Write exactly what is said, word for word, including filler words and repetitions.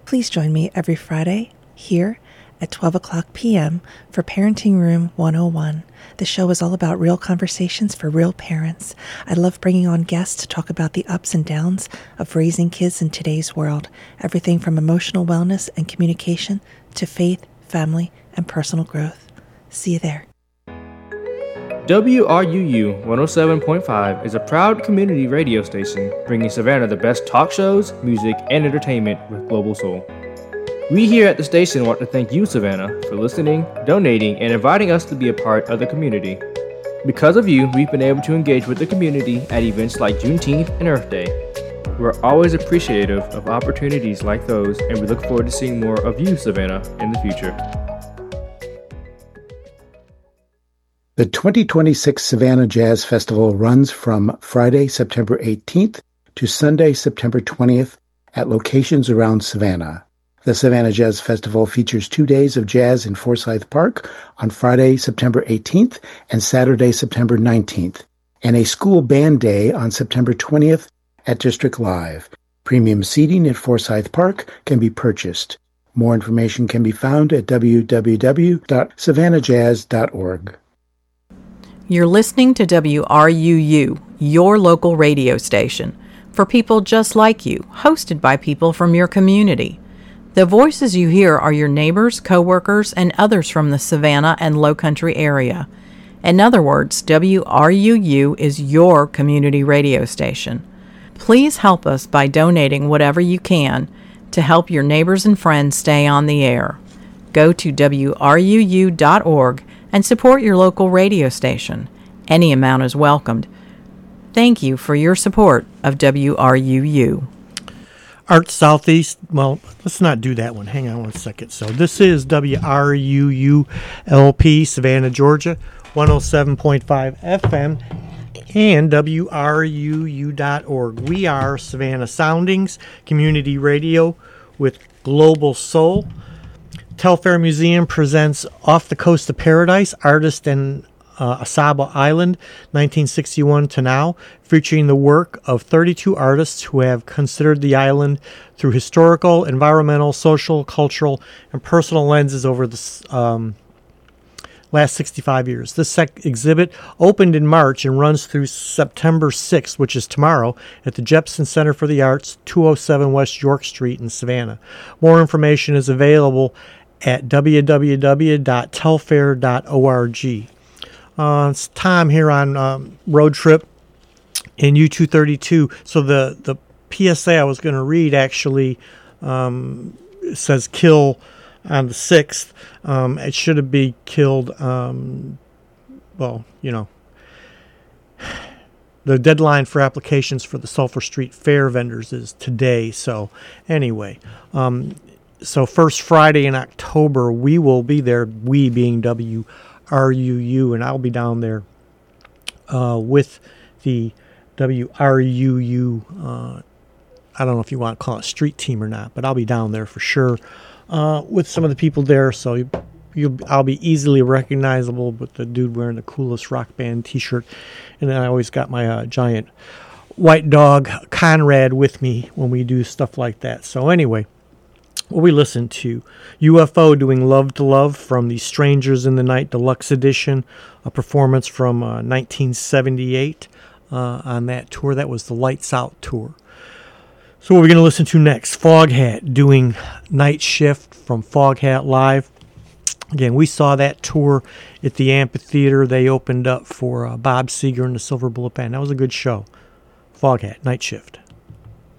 Please join me every Friday here at twelve o'clock p.m. for Parenting Room one oh one. The show is all about real conversations for real parents. I love bringing on guests to talk about the ups and downs of raising kids in today's world, everything from emotional wellness and communication to faith, family, and personal growth. See you there. W R U U one oh seven point five is a proud community radio station bringing Savannah the best talk shows, music, and entertainment with Global Soul. We here at the station want to thank you, Savannah, for listening, donating, and inviting us to be a part of the community. Because of you, we've been able to engage with the community at events like Juneteenth and Earth Day. We're always appreciative of opportunities like those, and we look forward to seeing more of you, Savannah, in the future. The twenty twenty-six Savannah Jazz Festival runs from Friday, September eighteenth to Sunday, September twentieth at locations around Savannah. The Savannah Jazz Festival features two days of jazz in Forsyth Park on Friday, September eighteenth and Saturday, September nineteenth, and a school band day on September twentieth at District Live. Premium seating at Forsyth Park can be purchased. More information can be found at w w w dot savannah jazz dot org. You're listening to W R U U, your local radio station, for people just like you, hosted by people from your community. The voices you hear are your neighbors, coworkers, and others from the Savannah and Lowcountry area. In other words, W R U U is your community radio station. Please help us by donating whatever you can to help your neighbors and friends stay on the air. Go to w r u u dot org and support your local radio station. Any amount is welcomed. Thank you for your support of W R U U. Arts Southeast, well, let's not do that one. Hang on one second. So this is W R U U L P, Savannah, Georgia, one oh seven point five F M, and W R U U dot org. We are Savannah Soundings, community radio with Global Soul. Telfair Museum presents Off the Coast of Paradise, Artist and Uh, Asaba Island, nineteen sixty-one to now, featuring the work of thirty-two artists who have considered the island through historical, environmental, social, cultural, and personal lenses over the um, last sixty-five years. This sec- exhibit opened in March and runs through September sixth, which is tomorrow, at the Jepson Center for the Arts, two oh seven West York Street in Savannah. More information is available at w w w dot telfair dot org. Uh, it's Tom here on um, Road Trip in U two thirty-two. So the, the P S A I was going to read actually um, says kill on the sixth. Um, it should have been killed, um, well, you know, the deadline for applications for the Sulphur Street Fair vendors is today. So anyway, um, so first Friday in October, we will be there, we being W R U U, and I'll be down there uh, with the W R U U, uh, I don't know if you want to call it street team or not, but I'll be down there for sure uh, with some of the people there, so you, you'll, I'll be easily recognizable with the dude wearing the coolest rock band t-shirt, and then I always got my uh, giant white dog Conrad with me when we do stuff like that. So anyway, well, we listened to U F O doing Love to Love from the Strangers in the Night Deluxe Edition, a performance from uh, nineteen seventy-eight uh, on that tour. That was the Lights Out tour. So what are we going to listen to next? Foghat doing Night Shift from Foghat Live. Again, we saw that tour at the amphitheater. They opened up for uh, Bob Seger and the Silver Bullet Band. That was a good show. Foghat, Night Shift.